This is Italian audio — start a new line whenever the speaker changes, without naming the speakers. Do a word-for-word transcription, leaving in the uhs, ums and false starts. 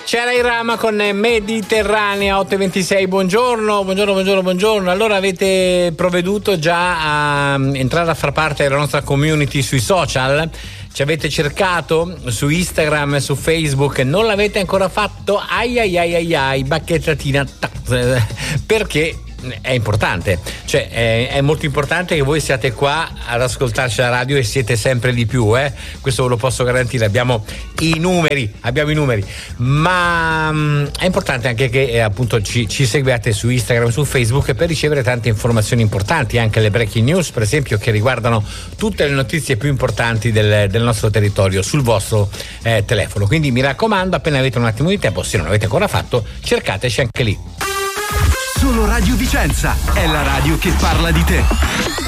C'era Irama con Mediterranea otto e ventisei. Buongiorno, buongiorno, buongiorno, buongiorno. Allora, avete provveduto già a entrare a far parte della nostra community sui social? Ci avete cercato su Instagram e su Facebook? Non l'avete ancora fatto? Ai ai ai ai ai, bacchettatina. Perché è importante, cioè è, è molto importante che voi siate qua ad ascoltarci la radio, e siete sempre di più, eh? Questo ve lo posso garantire. Abbiamo i numeri, abbiamo i numeri, ma mh, è importante anche che eh, appunto ci, ci seguiate su Instagram, su Facebook, per ricevere tante informazioni importanti, anche le breaking news, per esempio, che riguardano tutte le notizie più importanti del, del nostro territorio sul vostro eh, telefono. Quindi mi raccomando, appena avete un attimo di tempo, se non l'avete ancora fatto, cercateci anche lì.
Solo Radio Vicenza è la radio che parla di te.